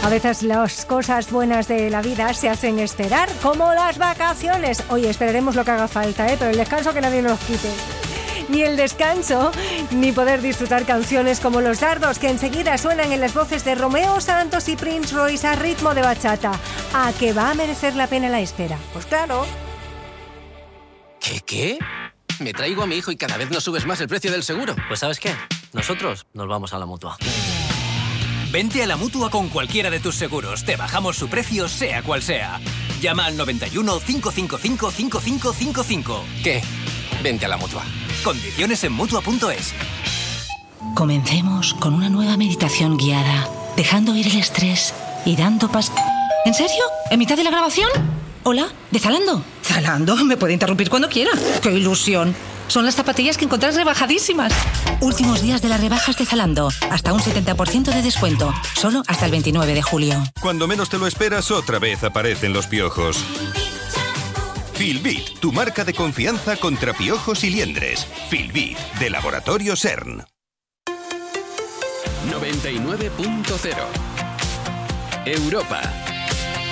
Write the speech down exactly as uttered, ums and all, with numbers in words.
A veces las cosas buenas de la vida se hacen esperar, como las vacaciones. Oye, esperaremos lo que haga falta, ¿eh? Pero el descanso que nadie nos quite. Ni el descanso, ni poder disfrutar canciones como Los Dardos, que enseguida suenan en las voces de Romeo Santos y Prince Royce a ritmo de bachata. ¿A que va a merecer la pena la espera? Pues claro. ¿Qué, qué? Me traigo a mi hijo y cada vez nos subes más el precio del seguro. Pues ¿sabes qué? Nosotros nos vamos a la Mutua. Vente a la Mutua con cualquiera de tus seguros. Te bajamos su precio, sea cual sea. Llama al noventa y uno, cinco cinco cinco, cinco cinco cinco cinco. ¿Qué? Vente a la Mutua. Condiciones en Mutua punto es. Comencemos con una nueva meditación guiada, dejando ir el estrés y dando pas... ¿En serio? ¿En mitad de la grabación? Hola, ¿de Zalando? Zalando, me puede interrumpir cuando quiera. ¡Qué ilusión! Son las zapatillas que encontrás rebajadísimas. Últimos días de las rebajas de Zalando. Hasta un setenta por ciento de descuento. Solo hasta el veintinueve de julio. Cuando menos te lo esperas, otra vez aparecen los piojos. Filbit, tu marca de confianza contra piojos y liendres. Filbit, de Laboratorio CERN. noventa y nueve punto cero. Europa.